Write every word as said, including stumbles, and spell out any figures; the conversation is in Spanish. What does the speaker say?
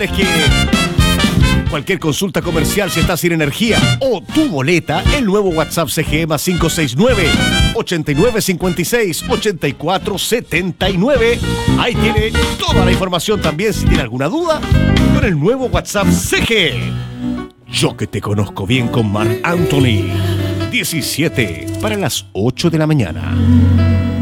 Es que cualquier consulta comercial si está sin energía o tu boleta, el nuevo WhatsApp C G E más cinco seis nueve, ocho nueve cinco seis, ocho cuatro siete nueve. Ahí tiene toda la información también si tiene alguna duda con el nuevo WhatsApp C G E. Yo que te conozco bien con Marc Anthony. diecisiete para las ocho de la mañana.